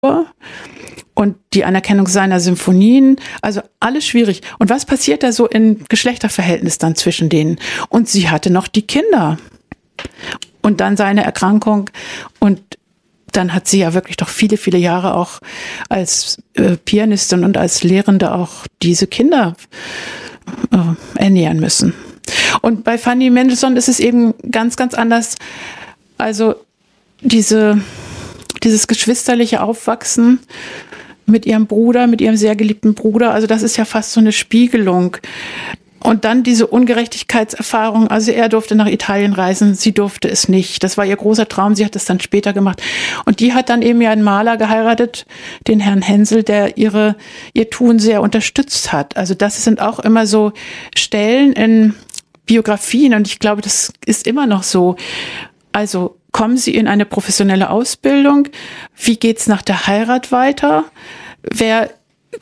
und die Anerkennung seiner Symphonien, also alles schwierig. Und was passiert da so im Geschlechterverhältnis dann zwischen denen? Und sie hatte noch die Kinder und dann seine Erkrankung und dann hat sie ja wirklich doch viele, viele Jahre auch als Pianistin und als Lehrende auch diese Kinder ernähren müssen. Und bei Fanny Mendelssohn ist es eben ganz, ganz anders. Also dieses geschwisterliche Aufwachsen mit ihrem Bruder, mit ihrem sehr geliebten Bruder, also das ist ja fast so eine Spiegelung. Und dann diese Ungerechtigkeitserfahrung, also er durfte nach Italien reisen, sie durfte es nicht. Das war ihr großer Traum, sie hat es dann später gemacht. Und die hat dann eben ja einen Maler geheiratet, den Herrn Hensel, der ihr Tun sehr unterstützt hat. Also das sind auch immer so Stellen in Biografien und ich glaube, das ist immer noch so. Also kommen Sie in eine professionelle Ausbildung? Wie geht's nach der Heirat weiter? Wer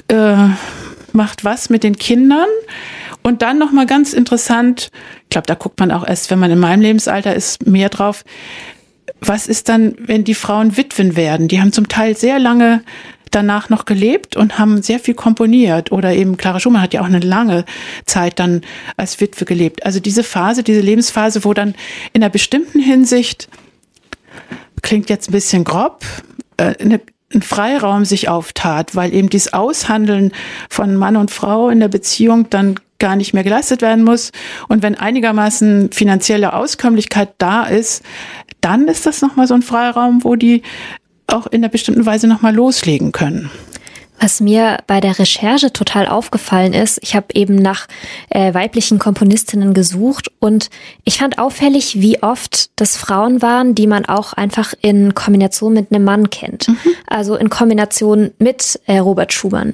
macht was mit den Kindern? Und dann nochmal ganz interessant, ich glaube, da guckt man auch erst, wenn man in meinem Lebensalter ist, mehr drauf. Was ist dann, wenn die Frauen Witwen werden? Die haben zum Teil sehr lange danach noch gelebt und haben sehr viel komponiert. Oder eben Clara Schumann hat ja auch eine lange Zeit dann als Witwe gelebt. Also diese Phase, diese Lebensphase, wo dann in einer bestimmten Hinsicht, klingt jetzt ein bisschen grob, ein Freiraum sich auftat, weil eben dieses Aushandeln von Mann und Frau in der Beziehung dann gar nicht mehr geleistet werden muss. Und wenn einigermaßen finanzielle Auskömmlichkeit da ist, dann ist das nochmal so ein Freiraum, wo die auch in einer bestimmten Weise nochmal loslegen können. Was mir bei der Recherche total aufgefallen ist, ich habe eben nach weiblichen Komponistinnen gesucht und ich fand auffällig, wie oft das Frauen waren, die man auch einfach in Kombination mit einem Mann kennt. Also in Kombination mit Robert Schumann.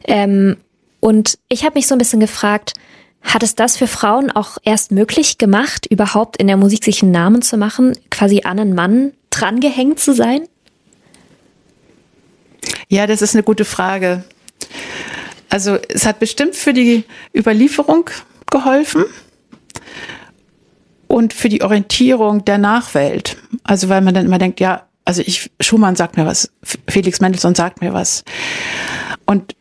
Und ich habe mich so ein bisschen gefragt, hat es das für Frauen auch erst möglich gemacht, überhaupt in der Musik sich einen Namen zu machen, quasi an einen Mann drangehängt zu sein? Ja, das ist eine gute Frage. Also es hat bestimmt für die Überlieferung geholfen und für die Orientierung der Nachwelt. Also weil man dann immer denkt, ja, also Schumann sagt mir was, Felix Mendelssohn sagt mir was. Und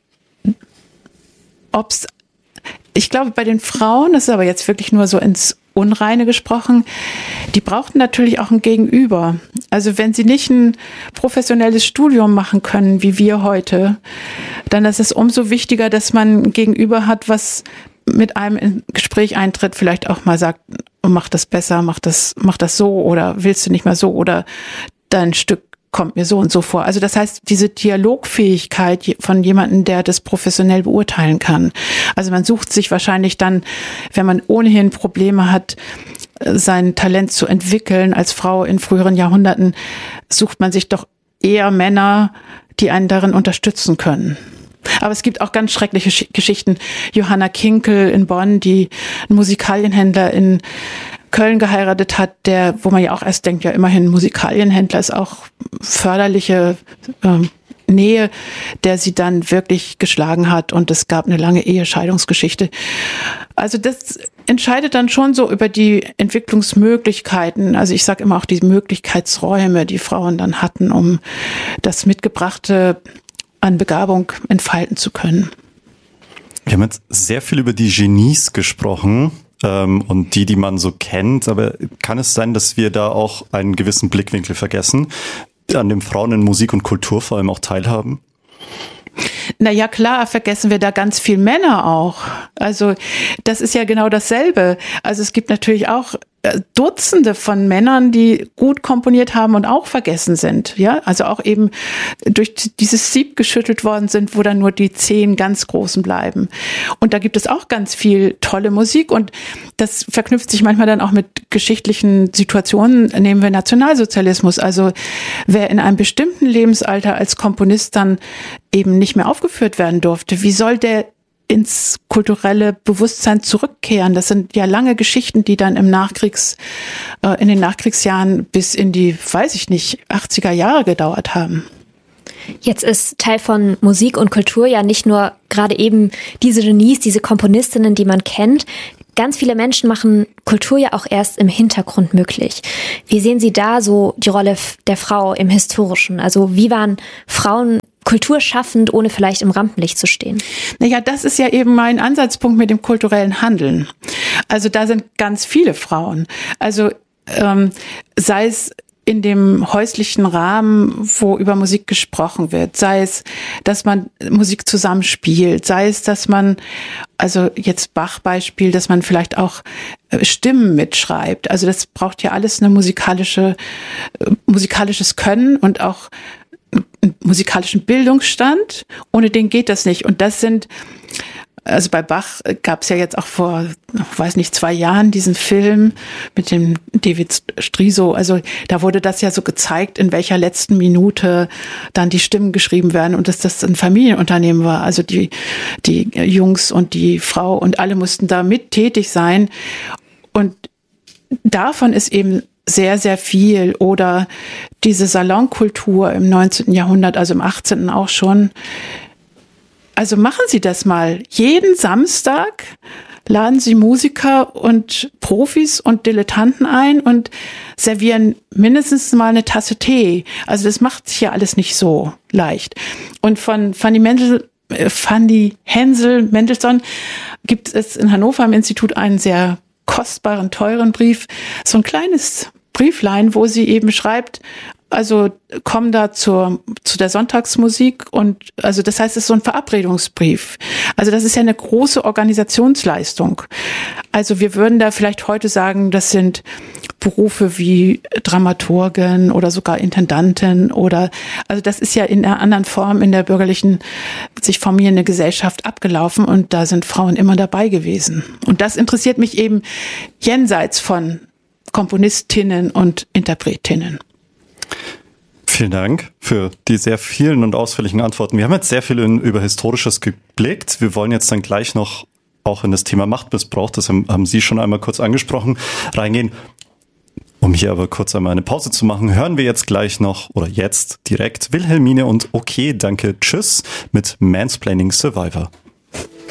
ich glaube, bei den Frauen, das ist aber jetzt wirklich nur so ins Unreine gesprochen, die brauchten natürlich auch ein Gegenüber. Also wenn sie nicht ein professionelles Studium machen können, wie wir heute, dann ist es umso wichtiger, dass man ein Gegenüber hat, was mit einem in Gespräch eintritt, vielleicht auch mal sagt, mach das besser, mach das so oder willst du nicht mehr so oder dein Stück kommt mir so und so vor. Also das heißt, diese Dialogfähigkeit von jemandem, der das professionell beurteilen kann. Also man sucht sich wahrscheinlich dann, wenn man ohnehin Probleme hat, sein Talent zu entwickeln als Frau in früheren Jahrhunderten, sucht man sich doch eher Männer, die einen darin unterstützen können. Aber es gibt auch ganz schreckliche Geschichten. Johanna Kinkel in Bonn, die einen Musikalienhändler in Köln geheiratet hat, wo man ja auch erst denkt, ja immerhin Musikalienhändler ist auch förderliche Nähe, der sie dann wirklich geschlagen hat und es gab eine lange Ehescheidungsgeschichte. Also das entscheidet dann schon so über die Entwicklungsmöglichkeiten. Also ich sage immer auch die Möglichkeitsräume, die Frauen dann hatten, um das Mitgebrachte an Begabung entfalten zu können. Wir haben jetzt sehr viel über die Genies gesprochen und die man so kennt, aber kann es sein, dass wir da auch einen gewissen Blickwinkel vergessen, an dem Frauen in Musik und Kultur vor allem auch teilhaben? Na ja, klar, vergessen wir da ganz viel Männer auch. Also das ist ja genau dasselbe. Also es gibt natürlich auch Dutzende von Männern, die gut komponiert haben und auch vergessen sind. Ja, also auch eben durch dieses Sieb geschüttelt worden sind, wo dann nur die 10 ganz Großen bleiben. Und da gibt es auch ganz viel tolle Musik und das verknüpft sich manchmal dann auch mit geschichtlichen Situationen. Nehmen wir Nationalsozialismus. Also wer in einem bestimmten Lebensalter als Komponist dann eben nicht mehr aufgeführt werden durfte, wie soll der ins kulturelle Bewusstsein zurückkehren? Das sind ja lange Geschichten, die dann in den Nachkriegsjahren bis in die, weiß ich nicht, 80er Jahre gedauert haben. Jetzt ist Teil von Musik und Kultur ja nicht nur gerade eben diese Genies, diese Komponistinnen, die man kennt. ganz viele Menschen machen Kultur ja auch erst im Hintergrund möglich. Wie sehen Sie da so die Rolle der Frau im Historischen? Also wie waren Frauen kulturschaffend, ohne vielleicht im Rampenlicht zu stehen? Naja, das ist ja eben mein Ansatzpunkt mit dem kulturellen Handeln. Also da sind ganz viele Frauen. Also sei es in dem häuslichen Rahmen, wo über Musik gesprochen wird, sei es, dass man Musik zusammenspielt, sei es, dass man, also jetzt Bach-Beispiel, dass man vielleicht auch Stimmen mitschreibt. Also das braucht ja alles eine musikalisches Können und auch einen musikalischen Bildungsstand. Ohne den geht das nicht. Und das sind, also bei Bach gab es ja jetzt auch vor, 2 Jahren diesen Film mit dem David Striso. Also da wurde das ja so gezeigt, in welcher letzten Minute dann die Stimmen geschrieben werden und dass das ein Familienunternehmen war. Also die Jungs und die Frau und alle mussten da mit tätig sein. Und davon ist eben sehr, sehr viel. Oder diese Salonkultur im 19. Jahrhundert, also im 18. auch schon. Also machen Sie das mal. Jeden Samstag laden Sie Musiker und Profis und Dilettanten ein und servieren mindestens mal eine Tasse Tee. Also das macht sich ja alles nicht so leicht. Und von Fanny Hensel Mendelssohn gibt es in Hannover im Institut einen sehr kostbaren, teuren Brief, so ein kleines Brieflein, wo sie eben schreibt, also komm da zu der Sonntagsmusik und also das heißt, es ist so ein Verabredungsbrief. Also das ist ja eine große Organisationsleistung. Also wir würden da vielleicht heute sagen, das sind Berufe wie Dramaturgen oder sogar Intendanten oder, also das ist ja in einer anderen Form in der bürgerlichen, sich formierende Gesellschaft abgelaufen und da sind Frauen immer dabei gewesen. Und das interessiert mich eben jenseits von Komponistinnen und Interpretinnen. Vielen Dank für die sehr vielen und ausführlichen Antworten. Wir haben jetzt sehr viel über Historisches geblickt. Wir wollen jetzt dann gleich noch auch in das Thema Machtmissbrauch, das haben Sie schon einmal kurz angesprochen, reingehen. Um hier aber kurz einmal eine Pause zu machen, hören wir jetzt gleich noch, oder jetzt direkt, Wilhelmine und Okay, danke, tschüss mit Mansplaining Survivor.